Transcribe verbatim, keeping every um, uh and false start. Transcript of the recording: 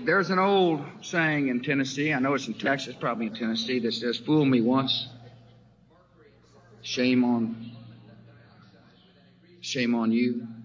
There's an old saying in Tennessee, I know it's in Texas, probably in Tennessee, that says, fool me once, shame on, shame on you.